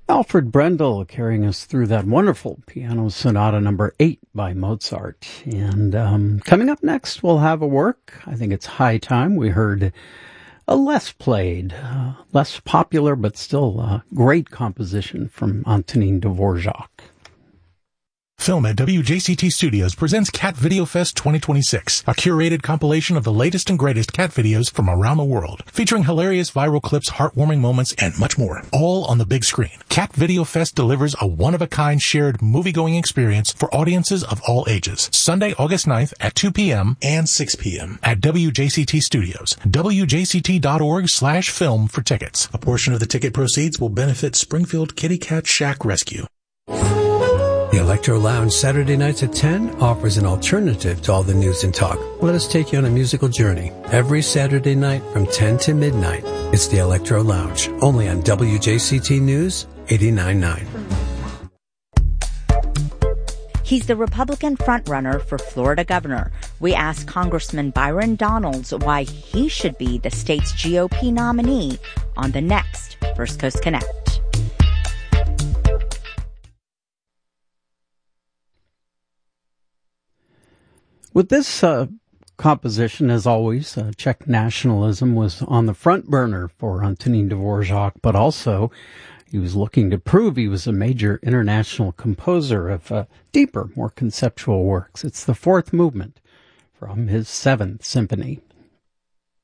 Alfred Brendel carrying us through that wonderful Piano Sonata number 8 by Mozart. And coming up next, we'll have a work. I think it's high time. We heard a less played, less popular, but still a great composition from Antonin Dvorak. Film at WJCT Studios presents Cat Video Fest 2026, a curated compilation of the latest and greatest cat videos from around the world, featuring hilarious viral clips, heartwarming moments, and much more, all on the big screen. Cat Video Fest delivers a one-of-a-kind shared movie-going experience for audiences of all ages. Sunday, August 9th at 2 p.m. and 6 p.m. at WJCT Studios. WJCT.org/film for tickets. A portion of the ticket proceeds will benefit Springfield Kitty Cat Shack Rescue. The Electro Lounge Saturday nights at 10 offers an alternative to all the news and talk. Let us take you on a musical journey. Every Saturday night from 10 to midnight, it's the Electro Lounge, only on WJCT News 89.9. He's the Republican frontrunner for Florida governor. We asked Congressman Byron Donalds why he should be the state's GOP nominee on the next First Coast Connect. With this composition, as always, Czech nationalism was on the front burner for Antonin Dvorak, but also he was looking to prove he was a major international composer of deeper, more conceptual works. It's the fourth movement from his Seventh Symphony.